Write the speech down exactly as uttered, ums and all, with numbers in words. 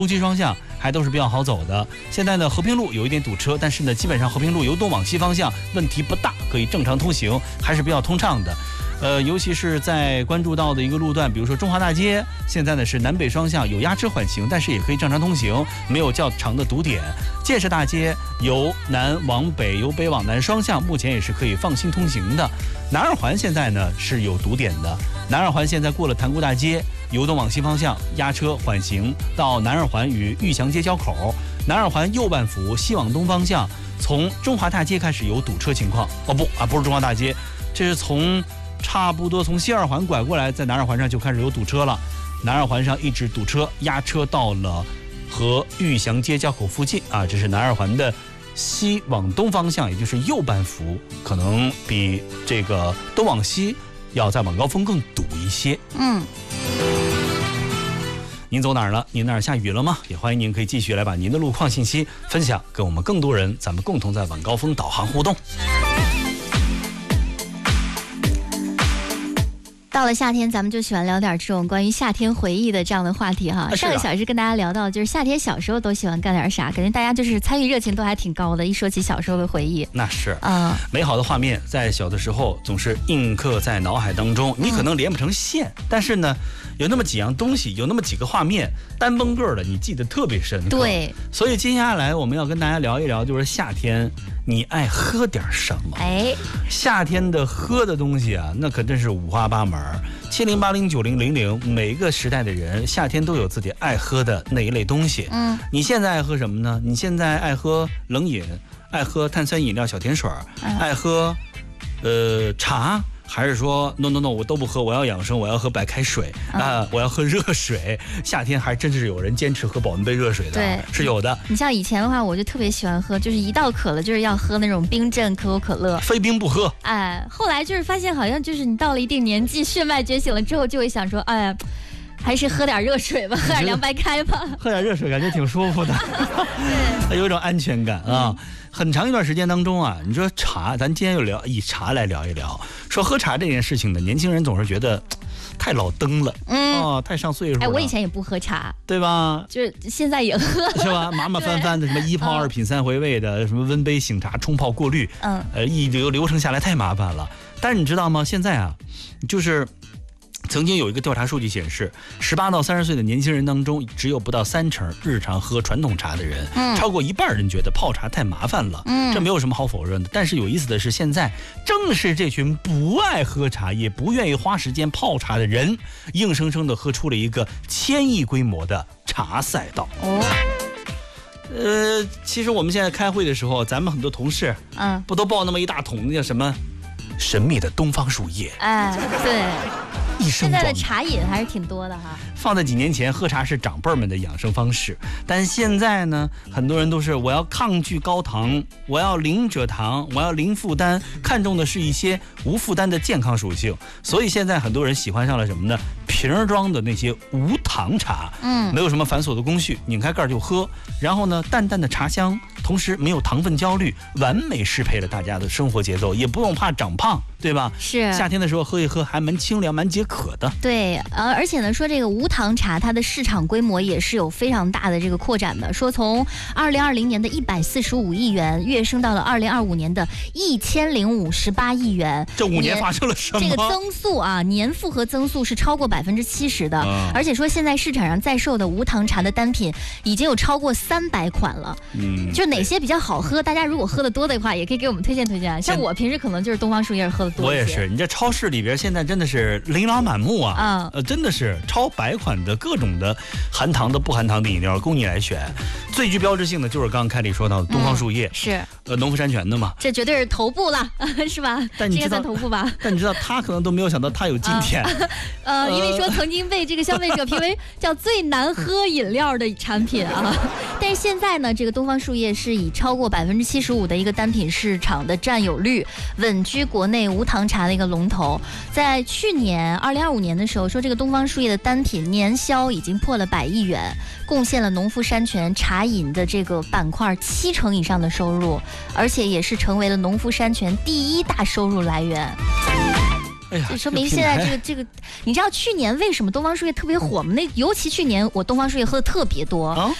东西双向还都是比较好走的。现在呢，和平路有一点堵车，但是呢，基本上和平路由东往西方向问题不大，可以正常通行，还是比较通畅的。呃，尤其是在关注到的一个路段，比如说中华大街，现在呢是南北双向有压车缓行，但是也可以正常通行，没有较长的堵点。建设大街由南往北、由北往南双向，目前也是可以放心通行的。南二环现在呢是有堵点的，南二环现在过了塘沽大街，由东往西方向压车缓行到南二环与玉祥街交口，南二环右半幅西往东方向，从中华大街开始有堵车情况。哦不啊，不是中华大街，这是从差不多从西二环拐过来，在南二环上就开始有堵车了。南二环上一直堵车，压车到了和玉祥街交口附近啊。这是南二环的西往东方向，也就是右半幅，可能比这个东往西要在晚高峰更堵一些。 嗯。 您走哪儿了？您那儿下雨了吗？也欢迎您可以继续来把您的路况信息分享，跟我们更多人，咱们共同在晚高峰导航互动。 到了夏天，咱们就喜欢聊点这种关于夏天回忆的这样的话题哈。 啊、 上个小时跟大家聊到，就是夏天小时候都喜欢干点啥，感觉大家就是参与热情都还挺高的。一说起小时候的回忆， 那是啊、嗯， 美好的画面在小的时候总是印刻在脑海当中，你可能连不成线，嗯、但是呢，有那么几样东西，有那么几个画面，单蹦个的，你记得特别深刻。 对， 所以接下来我们要跟大家聊一聊，就是夏天你爱喝点什么？ 哎， 夏天的喝的东西啊，那可真是五花八门。七零八零九零零零，每一个时代的人夏天都有自己爱喝的那一类东西。 嗯， 你现在爱喝什么呢？你现在爱喝冷饮，爱喝碳酸饮料、小甜水，嗯、爱喝呃茶。还是说 no no no 我都不喝，我要养生，我要喝白开水啊、嗯呃，我要喝热水。夏天还真是有人坚持喝保温杯热水的， 对， 是有的。 你像以前的话，我就特别喜欢喝，就是一到渴了就是要喝那种冰镇可口可乐， 非冰不喝。 哎，后来就是发现好像就是你到了一定年纪，血脉觉醒了之后，就会想说，哎呀，还是喝点热水吧，喝点凉白开吧， 喝点热水感觉挺舒服的，对，有一种安全感啊。嗯，很长一段时间当中啊，你说茶，咱今天就聊以茶来聊一聊。说喝茶这件事情呢，年轻人总是觉得太老登了，嗯，哦，太上岁数了。 哎，我以前也不喝茶， 对吧？ 就是现在也喝， 是吧？麻麻烦烦的，什么一泡二品三回味的，什么温杯醒茶冲泡过滤，嗯，呃，一流流程下来太麻烦了。但是你知道吗？现在啊，就是曾经有一个调查数据显示，十八到三十岁的年轻人当中，只有不到三成日常喝传统茶的人，嗯，超过一半人觉得泡茶太麻烦了，嗯，这没有什么好否认的。但是有意思的是，现在正是这群不爱喝茶，也不愿意花时间泡茶的人，硬生生的喝出了一个千亿规模的茶赛道。哦。呃，其实我们现在开会的时候，咱们很多同事，嗯，不都抱那么一大桶那叫什么神秘的东方树叶？哎， 对。现在的茶茶饮还是挺多的哈。 放在几年前，喝茶是长辈们的养生方式，但现在呢，很多人都是我要抗拒高糖，我要零蔗糖，我要零负担，看重的是一些无负担的健康属性。所以现在很多人喜欢上了什么呢？瓶装的那些无糖茶，嗯，没有什么繁琐的工序，拧开盖就喝。然后呢，淡淡的茶香，同时没有糖分焦虑，完美适配了大家的生活节奏，也不用怕长胖，对吧？ 是夏天的时候喝一喝，还蛮清凉，蛮解渴的。 对，呃，而且呢，说这个无糖茶，它的市场规模也是有非常大的这个扩展的。说从二零二零年的一百四十五亿元跃升到了二零二五年的一千零五十八亿元， 这五年发生了什么？ 这个增速啊，年复合增速是超过百分之七十的。嗯、而且说现在市场上在售的无糖茶的单品已经有超过三百款了。嗯，就哪些比较好喝？大家如果喝的多的话，也可以给我们推荐推荐。像我平时可能就是东方树叶喝的多一些。 我也是，你这超市里边现在真的是琳琅满目啊。啊、呃，真的是超百款的各种的含糖的、不含糖的饮料供你来选。最具标志性的就是刚刚凯里说到的东方树叶，嗯、 是呃农夫山泉的嘛， 这绝对是头部了，是吧？ 但你知道头部吧？ 但你知道他可能都没有想到他有今天。啊、 呃，因为说曾经被这个消费者评为叫最难喝饮料的产品啊，但是现在呢，这个东方树叶是以超过百分之七十五的一个单品市场的占有率，稳居国内无糖茶的一个龙头。在去年二零二五年的时候，说这个东方树叶的单品年销已经破了百亿元，贡献了农夫山泉茶饮的这个板块七成以上的收入，而且也是成为了农夫山泉第一大收入来源。 哎呀， 这说明现在这个这个，你知道去年为什么东方树叶特别火吗？那尤其去年我东方树叶喝的特别多， 啊、